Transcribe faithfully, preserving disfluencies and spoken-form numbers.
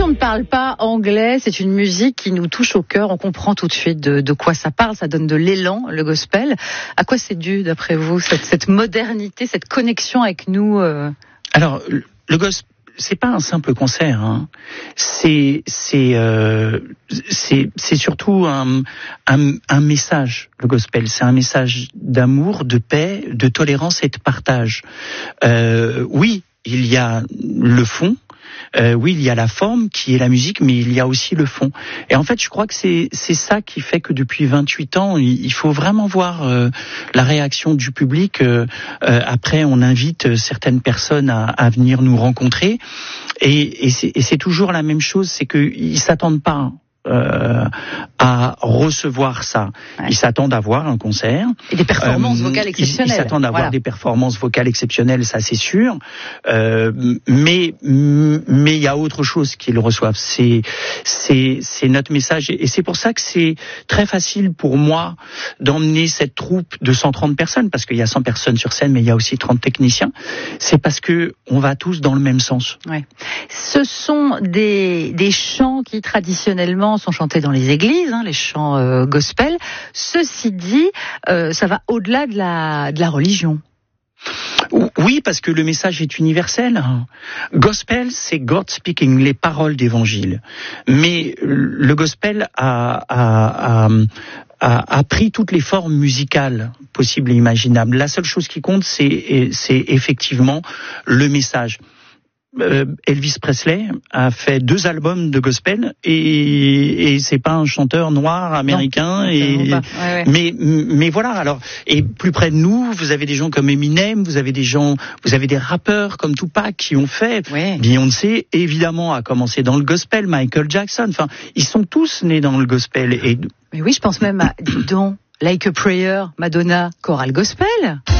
si on ne parle pas anglais, c'est une musique qui nous touche au cœur. On comprend tout de suite de, de quoi ça parle. Ça donne de l'élan, le gospel. À quoi c'est dû, d'après vous, cette, cette modernité, cette connexion avec nous euh... Alors, le gospel, c'est pas un simple concert. Hein. C'est c'est euh, c'est c'est surtout un, un un message. Le gospel, c'est un message d'amour, de paix, de tolérance et de partage. Euh, oui, il y a le fond. Euh, oui, il y a la forme qui est la musique, mais il y a aussi le fond. Et en fait, je crois que c'est c'est ça qui fait que depuis vingt-huit ans, il, il faut vraiment voir euh, la réaction du public. Euh, euh, après, on invite certaines personnes à, à venir nous rencontrer, et, et, c'est, et c'est toujours la même chose, c'est qu'ils s'attendent pas Euh, à recevoir ça. Ouais. Ils s'attendent à voir un concert. Et des performances euh, vocales exceptionnelles. Ils, ils s'attendent à voilà. voir des performances vocales exceptionnelles, ça c'est sûr. Euh, mais mais il y a autre chose qu'ils reçoivent. C'est c'est c'est notre message, et c'est pour ça que c'est très facile pour moi d'emmener cette troupe de cent trente personnes, parce qu'il y a cent personnes sur scène, mais il y a aussi trente techniciens. C'est parce que on va tous dans le même sens. Ouais. Ce sont des des chants qui traditionnellement sont chantés dans les églises, hein, les chants euh, gospel. Ceci dit, euh, ça va au-delà de la, de la religion. Oui, parce que le message est universel. Gospel, c'est God speaking, les paroles d'évangile. Mais le gospel a, a, a, a, a pris toutes les formes musicales possibles et imaginables. La seule chose qui compte, c'est, c'est effectivement le message. Euh, Elvis Presley a fait deux albums de gospel, et, et c'est pas un chanteur noir américain. Non, et, ouais, ouais. Mais, mais voilà. Alors, et plus près de nous, vous avez des gens comme Eminem, vous avez des gens, vous avez des rappeurs comme Tupac qui ont fait. Ouais. Beyoncé, évidemment, a commencé dans le gospel. Michael Jackson. Enfin, ils sont tous nés dans le gospel. Et mais oui, je pense même à, dis donc, Like a Prayer, Madonna, chorale gospel.